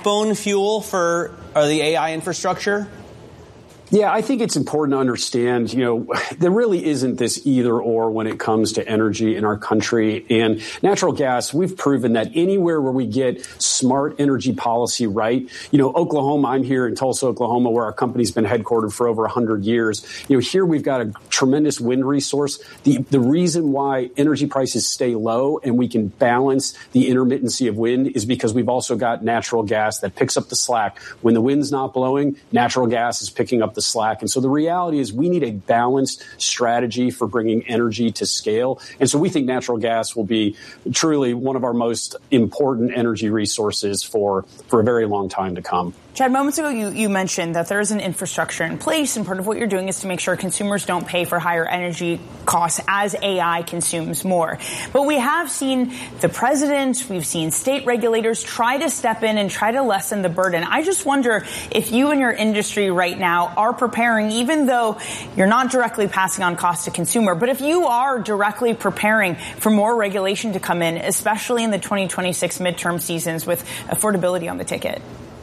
backbone fuel for the AI infrastructure? Yeah, I think it's important to understand, there really isn't this either or when it comes to energy in our country. And natural gas, we've proven that anywhere where we get smart energy policy right, Oklahoma, I'm here in Tulsa, Oklahoma, where our company's been headquartered for over 100 years. Here we've got a tremendous wind resource. The reason why energy prices stay low and we can balance the intermittency of wind is because we've also got natural gas that picks up the slack. When the wind's not blowing, natural gas is picking up the slack. And so the reality is we need a balanced strategy for bringing energy to scale. And so we think natural gas will be truly one of our most important energy resources for a very long time to come. Chad, moments ago you mentioned that there is an infrastructure in place, and part of what you're doing is to make sure consumers don't pay for higher energy costs as AI consumes more. But we have seen the president, we've seen state regulators try to step in and try to lessen the burden. I just wonder if you and your industry right now are preparing, even though you're not directly passing on costs to consumer, but if you are directly preparing for more regulation to come in, especially in the 2026 midterm seasons with affordability on the ticket.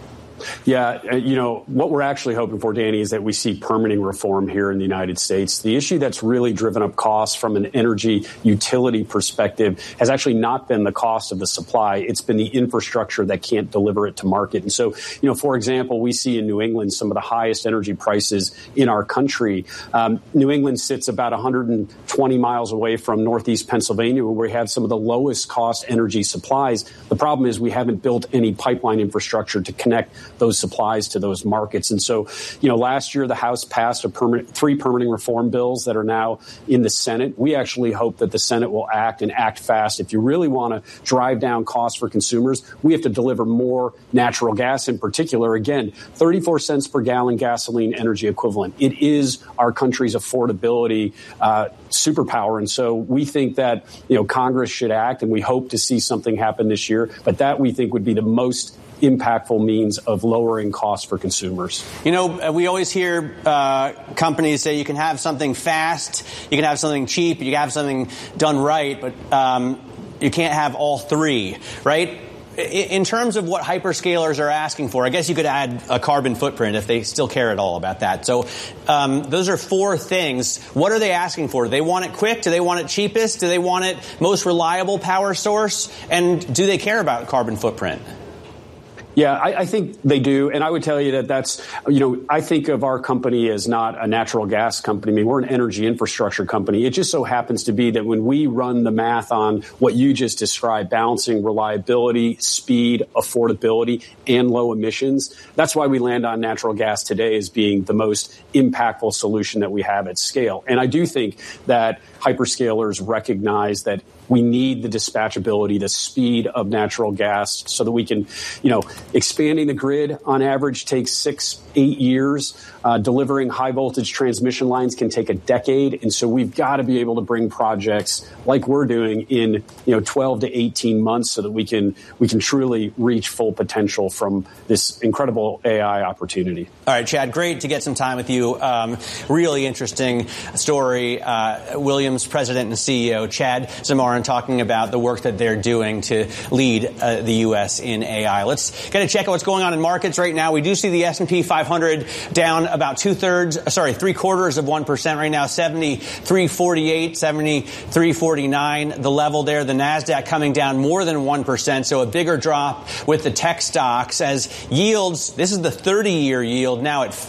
Yeah, what we're actually hoping for, Danny, is that we see permitting reform here in the United States. The issue that's really driven up costs from an energy utility perspective has actually not been the cost of the supply. It's been the infrastructure that can't deliver it to market. And so, for example, we see in New England some of the highest energy prices in our country. New England sits about 120 miles away from Northeast Pennsylvania, where we have some of the lowest cost energy supplies. The problem is we haven't built any pipeline infrastructure to connect those supplies to those markets. And so, last year the House passed three permitting reform bills that are now in the Senate. We actually hope that the Senate will act fast. If you really want to drive down costs for consumers, we have to deliver more natural gas in particular. Again, 34 cents per gallon gasoline energy equivalent. It is our country's affordability superpower. And so we think that, Congress should act, and we hope to see something happen this year. But that we think would be the most impactful means of lowering costs for consumers. We always hear companies say you can have something fast, you can have something cheap, you can have something done right, but you can't have all three, right? In terms of what hyperscalers are asking for, I guess you could add a carbon footprint if they still care at all about that. So those are four things. What are they asking for? Do they want it quick? Do they want it cheapest? Do they want it most reliable power source? And do they care about carbon footprint? Yeah, I think they do. And I would tell you that's, I think of our company as not a natural gas company. I mean, we're an energy infrastructure company. It just so happens to be that when we run the math on what you just described, balancing reliability, speed, affordability, and low emissions, that's why we land on natural gas today as being the most impactful solution that we have at scale. And I do think that hyperscalers recognize that we need the dispatchability, the speed of natural gas so that we can, expanding the grid on average takes 6-8 years. Delivering high voltage transmission lines can take a decade. And so we've got to be able to bring projects like we're doing in, 12 to 18 months so that we can truly reach full potential from this incredible AI opportunity. All right, Chad, great to get some time with you. Really interesting story. Williams president and CEO Chad Zamarin talking about the work that they're doing to lead the U.S. in AI. Let's get a check out what's going on in markets right now. We do see the S&P 500 down about 0.75% right now, 73.48, 73.49, the level there. The NASDAQ coming down more than 1%, so a bigger drop with the tech stocks as yields, this is the 30-year yield now at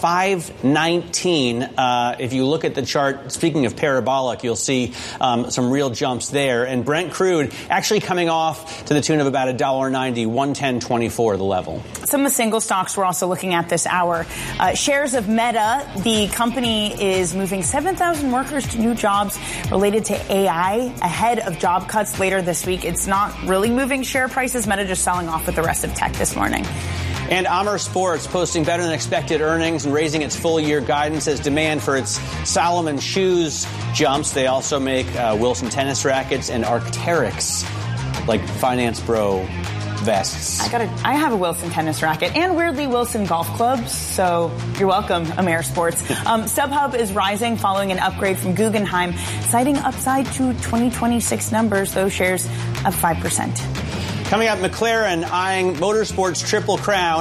5.19. If you look at the chart, speaking of parabolic, you'll see some real jumps there. And Brent crude actually coming off to the tune of about $1.90, 110.24 the level. Some of the single stocks we're also looking at this hour. Shares of Meta, the company is moving 7,000 workers to new jobs related to AI ahead of job cuts later this week. It's not really moving share prices. Meta just selling off with the rest of tech this morning. And Amer Sports posting better than expected earnings and raising its full year guidance as demand for its Salomon shoes jumps. They also make Wilson tennis rackets and Arc'teryx, like Finance Bro vests. I have a Wilson tennis racket and weirdly Wilson golf clubs. So you're welcome, Amer Sports. StubHub is rising following an upgrade from Guggenheim, citing upside to 2026 numbers. Those shares up 5%. Coming up, McLaren eyeing Motorsport's Triple Crown.